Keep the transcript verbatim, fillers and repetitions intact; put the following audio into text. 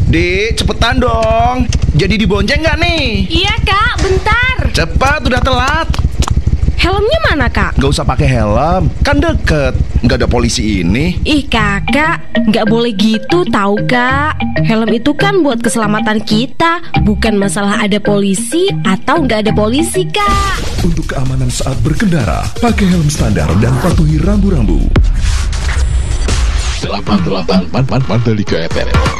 Dek, cepetan dong. Jadi dibonceng nggak nih? Iya kak, bentar. Cepat, udah telat. Helmnya mana kak? Nggak usah pakai helm, kan deket. Nggak ada polisi ini. Ih kakak, nggak boleh gitu tahu kak. Helm itu kan buat keselamatan kita, bukan masalah ada polisi atau nggak ada polisi kak. Untuk keamanan saat berkendara, pakai helm standar dan patuhi rambu-rambu. delapan puluh delapan Mandalika F M.